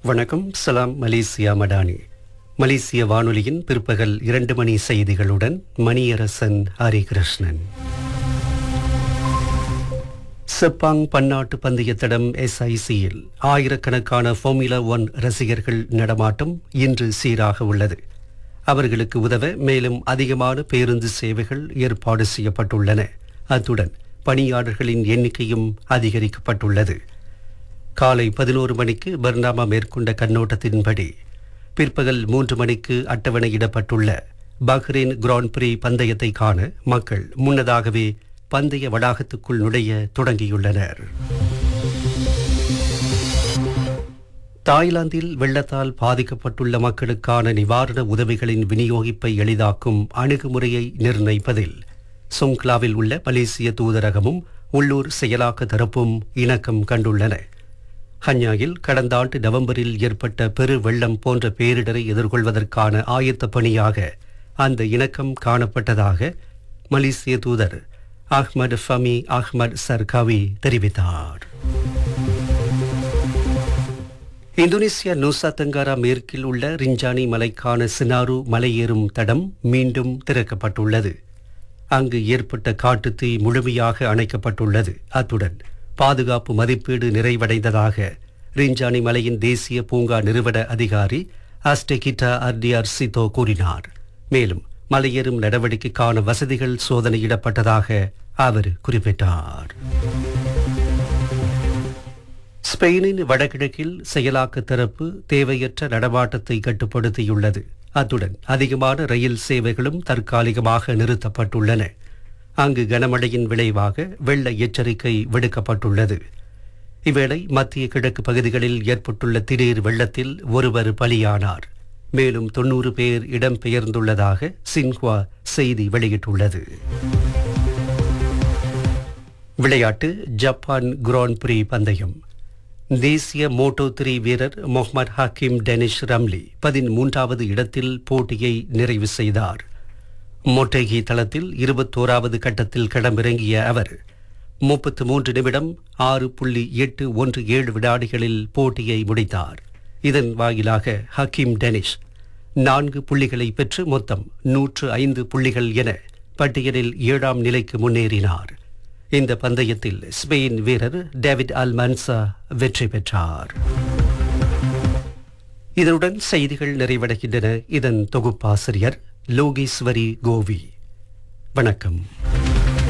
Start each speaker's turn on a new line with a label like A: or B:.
A: வணக்கம். சலாம் மலேசியா மடானி. மலேசிய வானொலியின் பிற்பகல் 2 மணி செய்திகளுடன் மணியரசன் ஹரிகிருஷ்ணன். செப்பாங் பன்னாட்டு பந்தயத்தடம் SICயில் ஆயிரக்கணக்கான ஃபார்முலா 1 ரசிகர்கள் நடமாட்டம் இன்று சீராக உள்ளது. அவர்களுக்கு உதவ மேலும் அதிகமான பேருந்து சேவைகள் ஏற்பாடு செய்யப்பட்டுள்ளன. அத்துடன் பணியாளர்களின் எண்ணிக்கையும் அதிகரிக்கப்பட்டுள்ளது. காலை 11 மணிக்கு பர்னாமா மேற்கொண்ட கண்ணோட்டத்தின்படி பிற்பகல் 3 மணிக்கு அட்டவணையிடப்பட்டுள்ள பஹ்ரைன் கிராண்ட் பிரீ பந்தயத்தை காண மக்கள் முன்னதாகவே பந்தய வளாகத்துக்குள் நுழைய தொடங்கியுள்ளனர். தாய்லாந்தில் வெள்ளத்தால் பாதிக்கப்பட்டுள்ள மக்களுக்கான நிவாரண உதவிகளின் விநியோகிப்பை எளிதாக்கும் அணுகுமுறையை நிர்ணயிப்பதில் சொங்க்லாவில் உள்ள மலேசிய தூதரகமும் உள்ளூர் செயலாக்க தரப்பும் இணக்கம் கண்டுள்ளன. ஹன்யாயில் கடந்த ஆண்டு நவம்பரில் ஏற்பட்ட பெரு வெள்ளம் போன்ற பேரிடரை எதிர்கொள்வதற்கான ஆயத்த பணியாக அந்த இணக்கம் காணப்பட்டதாக மலேசிய தூதர் அஹ்மத் ஃபமி அஹ்மத் சர்காவி தெரிவித்தார். இந்தோனேசியா நூசா தெங்காரா மேற்கில் உள்ள ரிஞ்சானி மலைக்கான சினாரு மலையேறும் தடம் மீண்டும் திறக்கப்பட்டுள்ளது. அங்கு ஏற்பட்ட காட்டுத்தீ முழுமையாக அணைக்கப்பட்டுள்ளது. அத்துடன் பாதுகாப்பு மதிப்பீடு நிறைவடைந்ததாக ரிஞ்சானி மலையின் தேசிய பூங்கா நிறுவன அதிகாரி அஸ்டெகிட்டா அர்டியார்சிதோ கூறினார். மேலும் மலையேறும் நடவடிக்கைக்கான வசதிகள் சோதனையிடப்பட்டதாக அவர் குறிப்பிட்டார். ஸ்பெயினின் வடகிழக்கில் செயலாக்க தரப்பு தேவையற்ற நடமாட்டத்தை கட்டுப்படுத்தியுள்ளது. அத்துடன் அதிகமான ரயில் சேவைகளும் தற்காலிகமாக நிறுத்தப்பட்டுள்ளன. அங்கு கனமழையின் விளைவாக வெள்ள எச்சரிக்கை விடுக்கப்பட்டுள்ளது. இவ்வேளை மத்திய கிழக்கு பகுதிகளில் ஏற்பட்டுள்ள திடீர் வெள்ளத்தில் ஒருவர் பலியானார். மேலும் 90 பேர் இடம்பெயர்ந்துள்ளதாக சின்ஹுவா செய்தி வெளியிட்டுள்ளது. விளையாட்டு. ஜப்பான் கிராண்ட் பிரீ பந்தயம். தேசிய மோட்டோ3 வீரர் முகமது ஹக்கீம் டெனிஷ் ரம்லி 13வது இடத்தில் போட்டியை நிறைவு செய்தார். மொட்டேகி தளத்தில் 21வது கட்டத்தில் களமிறங்கிய அவர் 33 நிமிடம் 6.817 வினாடிகளில் போட்டியை முடித்தார். இதன் வாயிலாக ஹக்கீம் டெனிஷ் 4 புள்ளிகளை பெற்று மொத்தம் 105 புள்ளிகள் என பட்டியலில் 7ஆம் நிலைக்கு முன்னேறினார். இந்த பந்தயத்தில் ஸ்பெயின் வீரர் டேவிட் அல்மன்சா வெற்றி பெற்றார். இதனுடன் செய்திகள் நிறைவடைகின்றன. இதன் தொகுப்பாசிரியர் லோகேஸ்வரி கோவி. வணக்கம்.